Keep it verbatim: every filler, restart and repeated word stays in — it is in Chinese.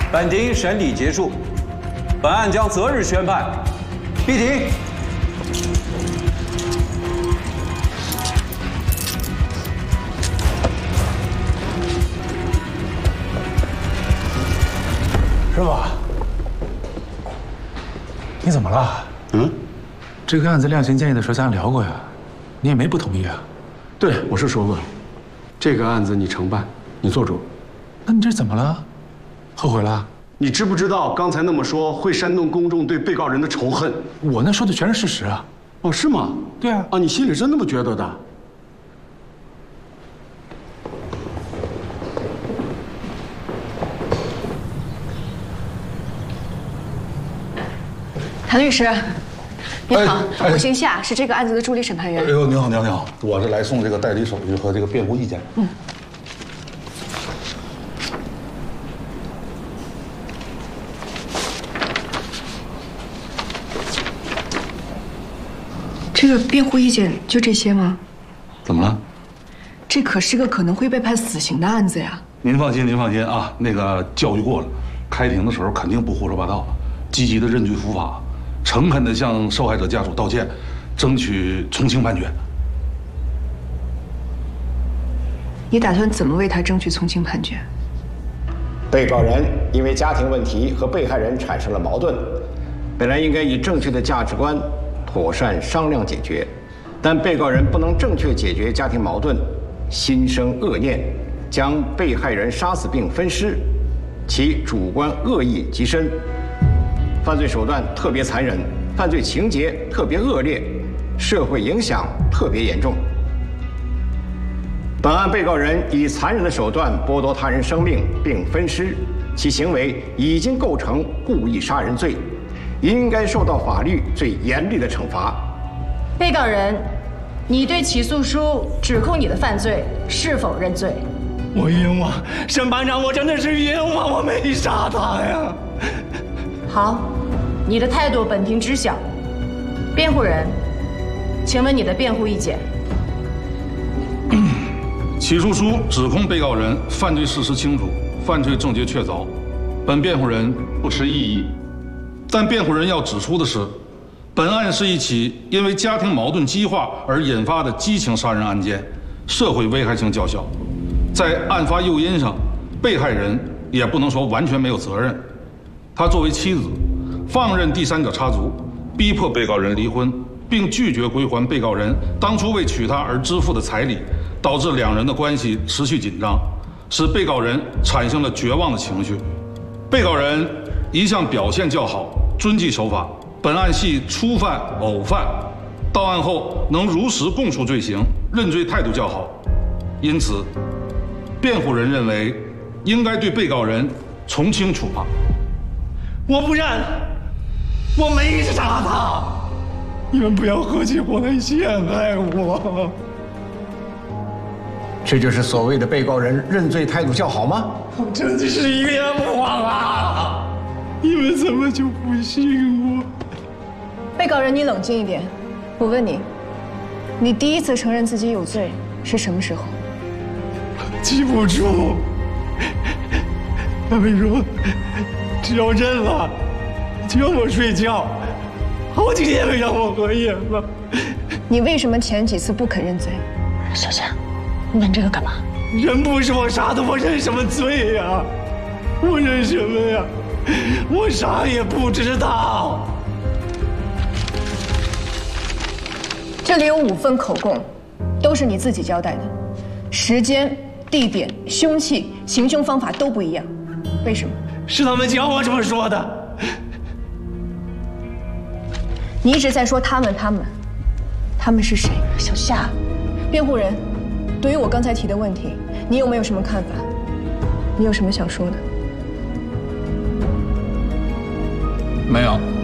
本庭审理结束，本案将择日宣判。闭庭。 师傅，你怎么了？ 嗯， 这个案子量刑建议的时候咱俩聊过呀，你也没不同意啊。 对，我是说过了，这个案子你承办，你做主。 那你这怎么了？后悔了？ 你知不知道刚才那么说会煽动公众对被告人的仇恨？ 我那说的全是事实啊。 哦，是吗？ 对啊。 啊，你心里是那么觉得的？ 谭律师，你好， 哎哎我姓夏，是这个案子的助理审判员。 哎呦，您好，您好，您好，我是来送这个代理手续和这个辩护意见。 嗯。这个辩护意见就这些吗？ 怎么了？ 这可是个可能会被判死刑的案子呀。 您放心，您放心啊，那个教育过了，开庭的时候肯定不胡说八道，积极的认罪伏法，诚恳的向受害者家属道歉，争取从轻判决。 你打算怎么为他争取从轻判决？ 被告人因为家庭问题和被害人产生了矛盾，本来应该以正确的价值观妥善商量解决，但被告人不能正确解决家庭矛盾，心生恶念，将被害人杀死并分尸，其主观恶意极深，犯罪手段特别残忍，犯罪情节特别恶劣，社会影响特别严重。本案被告人以残忍的手段剥夺他人生命并分尸，其行为已经构成故意杀人罪，应该受到法律最严厉的惩罚。 被告人，你对起诉书指控你的犯罪是否认罪？ 我冤枉，审判长，我真的是冤枉，我没杀他呀。 好，你的态度本庭知晓。辩护人，请问你的辩护意见？ 起诉书指控被告人犯罪事实清楚，犯罪症结确凿，本辩护人不持异议。但辩护人要指出的是，本案是一起因为家庭矛盾激化而引发的激情杀人案件，社会危害性较小。在案发诱因上，被害人也不能说完全没有责任。他作为妻子，放任第三者插足，逼迫被告人离婚，并拒绝归还被告人当初为娶她而支付的彩礼，导致两人的关系持续紧张，使被告人产生了绝望的情绪。被告人一向表现较好，遵纪守法，本案系初犯偶犯，到案后能如实供述罪行，认罪态度较好，因此，辩护人认为应该对被告人从轻处罚。 我不认，我没杀他，你们不要合起伙来陷害我。 这就是所谓的被告人认罪态度较好吗？ 我真的是冤枉啊！你们怎么就不信我？ 被告人，你冷静一点。我问你，你第一次承认自己有罪是什么时候？ 记不住。他们说，只要认了，就让我睡觉，好几天没让我合眼了。 你为什么前几次不肯认罪？ 小夏，你问这个干嘛？ 人不是我杀的，我认什么罪呀？我认什么呀？我啥也不知道。 这里有五份口供，都是你自己交代的，时间、地点、凶器、行凶方法都不一样，为什么？ 是他们教我这么说的。 你一直在说他们，他们，他们是谁？ 小夏， 辩护人，对于我刚才提的问题，你有没有什么看法？你有什么想说的？ 没有。